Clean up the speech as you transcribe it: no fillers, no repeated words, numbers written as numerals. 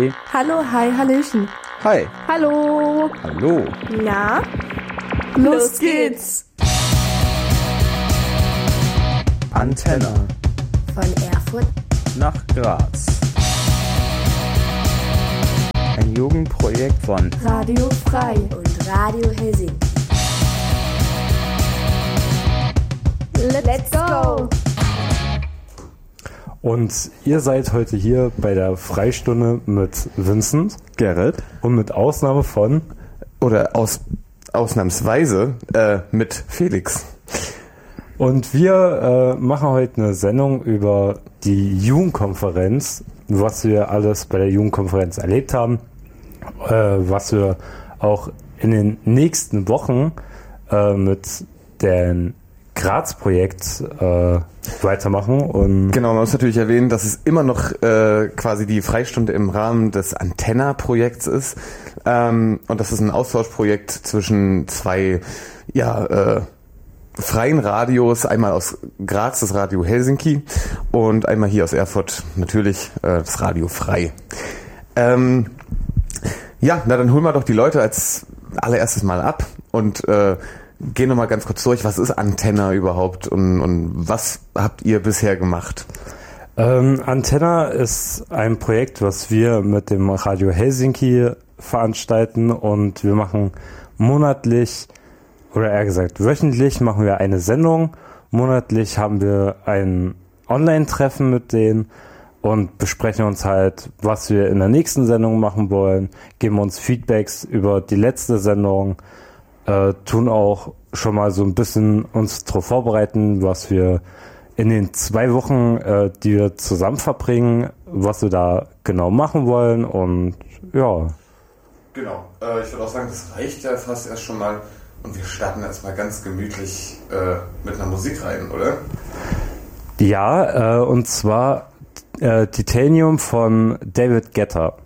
Hallo, hi, hallöchen. Hi. Hallo. Hallo. Na? Los geht's. Antenne. Von Erfurt nach Graz. Ein Jugendprojekt von Radio Frei und Radio Helsing. Let's go. Und ihr seid heute hier bei der Freistunde mit Vincent, Gerrit und mit Ausnahme von, oder ausnahmsweise mit Felix. Und wir machen heute eine Sendung über die Jugendkonferenz, was wir alles bei der Jugendkonferenz erlebt haben, was wir auch in den nächsten Wochen mit den Graz-Projekt weitermachen. Und Genau, man muss natürlich erwähnen, dass es immer noch quasi die Freistunde im Rahmen des Antenna-Projekts ist. Und das ist ein Austauschprojekt zwischen zwei freien Radios, einmal aus Graz, das Radio Helsinki, und einmal hier aus Erfurt, natürlich das Radio Frei. Dann holen wir doch die Leute als allererstes mal ab und gehen nochmal ganz kurz durch. Was ist Antenna überhaupt und was habt ihr bisher gemacht? Antenna ist ein Projekt, was wir mit dem Radio Helsinki veranstalten, und wir machen monatlich, oder eher gesagt wöchentlich, machen wir eine Sendung. Monatlich haben wir ein Online-Treffen mit denen und besprechen uns halt, was wir in der nächsten Sendung machen wollen, geben uns Feedbacks über die letzte Sendung, tun auch schon mal so ein bisschen uns darauf vorbereiten, was wir in den 2 Wochen, die wir zusammen verbringen, was wir da genau machen wollen, und ja. Genau, ich würde auch sagen, das reicht ja fast erst schon mal, und wir starten erstmal ganz gemütlich mit einer Musik rein, oder? Ja, und zwar Titanium von David Guetta.